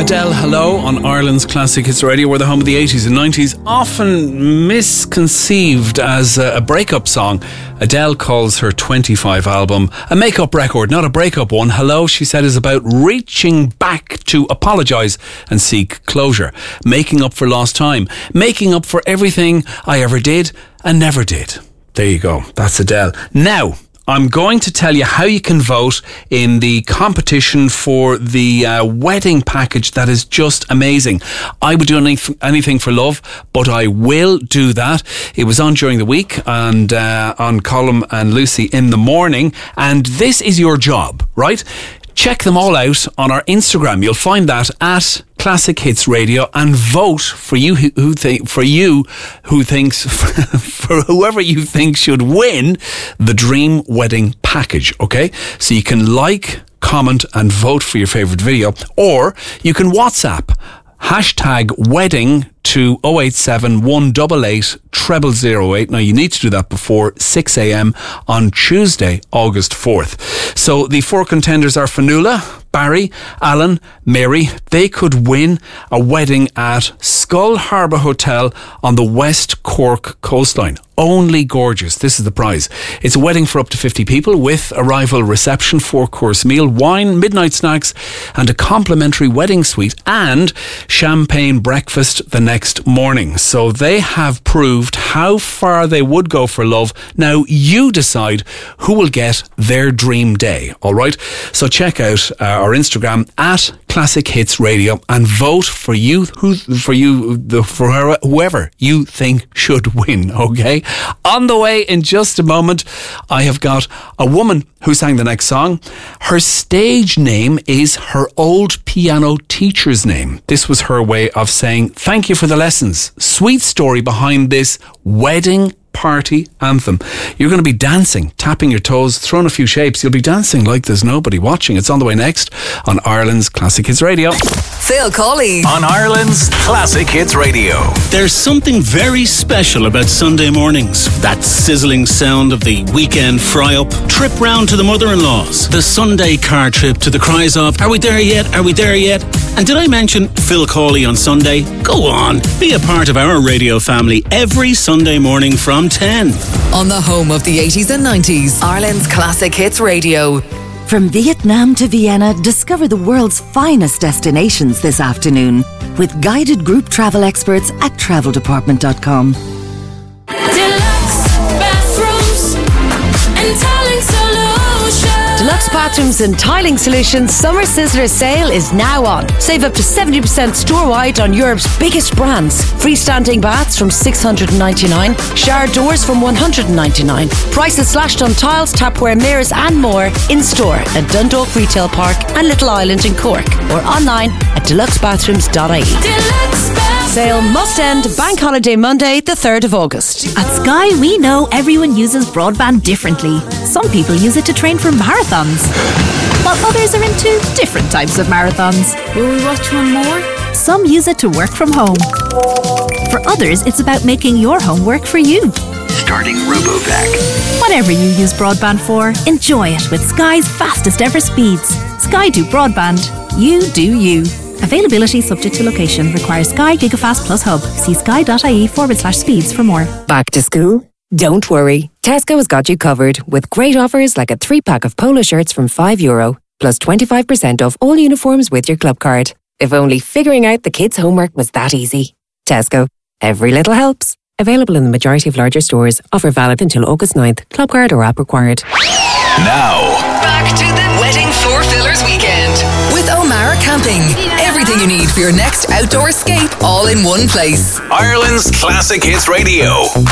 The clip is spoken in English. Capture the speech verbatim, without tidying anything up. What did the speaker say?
Adele, Hello, on Ireland's Classic Hits Radio. We're the home of the eighties and nineties, often misconceived as a breakup song. Adele calls her twenty-five album a make-up record, not a breakup one. Hello, she said, is about reaching back to apologise and seek closure, making up for lost time, making up for everything I ever did and never did. There you go. That's Adele. Now, I'm going to tell you how you can vote in the competition for the uh, wedding package that is just amazing. I would do any, anything for love, but I will do that. It was on during the week and uh, on Colm and Lucy in the morning, and this is your job, right? Check them all out on our Instagram. You'll find that at Classic Hits Radio, and vote for you who, who think for you who thinks for whoever you think should win the dream wedding package. Okay, so you can like, comment, and vote for your favourite video, or you can WhatsApp hashtag wedding to oh eight seven, one eight eight, zero zero zero eight. Now, you need to do that before six a.m. on Tuesday, August fourth. So the four contenders are Fionnuala, Barry, Alan, Mary. They could win a wedding at Skull Harbour Hotel on the West Cork coastline. Only gorgeous. This is the prize. It's a wedding for up to fifty people with arrival reception, four-course meal, wine, midnight snacks, and a complimentary wedding suite and champagne breakfast the next morning. So they have proved how far they would go for love. Now you decide who will get their dream day. All right. So check out uh, our Instagram at Classic Hits Radio and vote for you who for you the for whoever you think should win. Okay. On the way in just a moment, I have got a woman who sang the next song. Her stage name is her old piano teacher's name. This was her way of saying thank you for the lessons. Sweet story behind this wedding party anthem. You're going to be dancing, tapping your toes, throwing a few shapes. You'll be dancing like there's nobody watching. It's on the way next on Ireland's Classic Hits Radio. Phil Cawley on Ireland's Classic Hits Radio. There's something very special about Sunday mornings. That sizzling sound of the weekend fry-up, trip round to the mother-in-law's, the Sunday car trip to the cries of, are we there yet? Are we there yet? And did I mention Phil Cawley on Sunday? Go on, be a part of our radio family every Sunday morning from ten. On the home of the eighties and nineties, Ireland's Classic Hits Radio. From Vietnam to Vienna, discover the world's finest destinations this afternoon with guided group travel experts at travel department dot com. Deluxe bathrooms and tiling solutions. Deluxe Bathrooms and Tiling Solutions Summer Sizzler Sale is now on. Save up to seventy percent store-wide on Europe's biggest brands. Freestanding baths from six hundred ninety-nine dollars, shower doors from one hundred ninety-nine dollars. Prices slashed on tiles, tapware, mirrors and more in-store at Dundalk Retail Park and Little Island in Cork, or online at deluxe bathrooms dot I E. Deluxe Bathrooms. Sale must end Bank Holiday Monday, the third of August. At Sky, we know everyone uses broadband differently. Some people use it to train for marathons, while others are into different types of marathons. Will we watch one more? Some use it to work from home. For others, it's about making your home work for you. Starting RoboVac. Whatever you use broadband for, enjoy it with Sky's fastest ever speeds. Sky do broadband. You do you. Availability subject to location. Requires Sky Gigafast Plus Hub. See sky.ie forward slash speeds for more. Back to school? Don't worry. Tesco has got you covered with great offers like a three-pack of polo shirts from five euro, plus twenty-five percent off all uniforms with your club card. If only figuring out the kids' homework was that easy. Tesco. Every little helps. Available in the majority of larger stores. Offer valid until August ninth. Club card or app required. Now, back to the Wedding Four Fillers Weekend with O'Mara Camping. Everything you need for your next outdoor escape, all in one place. Ireland's Classic Hits Radio.